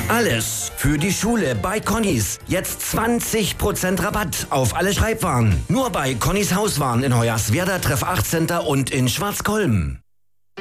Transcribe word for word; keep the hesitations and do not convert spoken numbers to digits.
Alles für die Schule bei Connys. Jetzt zwanzig Prozent Rabatt auf alle Schreibwaren. Nur bei Connys Hauswaren in Hoyerswerda, Treff acht Center und in Schwarzkolm.